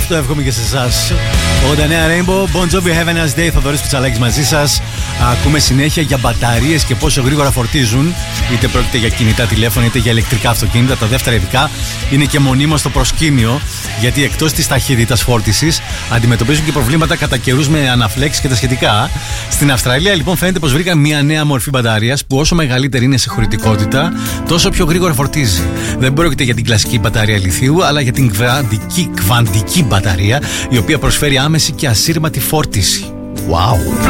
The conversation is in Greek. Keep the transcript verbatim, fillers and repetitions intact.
αυτό εύχομαι και σε εσάς. ογδόντα εννέα Rainbow, Bon Jovi, Have a Nice Day. Θοδωρής Πιτσαλάκης μαζί σας. Ακούμε συνέχεια για μπαταρίες και πόσο γρήγορα φορτίζουν. Είτε πρόκειται για κινητά τηλέφωνα είτε για ηλεκτρικά αυτοκίνητα. Τα δεύτερα ειδικά είναι και μονίμως στο προσκήνιο, γιατί εκτός της ταχύτητας φόρτισης αντιμετωπίζουν και προβλήματα κατά καιρούς με αναφλέξεις και τα σχετικά. Στην Αυστραλία λοιπόν φαίνεται πως βρήκαν μια νέα μορφή μπαταρίας που όσο μεγαλύτερη είναι σε χωρητικότητα, τόσο πιο γρήγορα φορτίζει. Δεν πρόκειται για την κλασική μπαταρία λιθίου, αλλά για την κβαντική, κβαντική μπαταρία, η οποία προσφέρει άμεση και ασύρματη φόρτιση. Wow!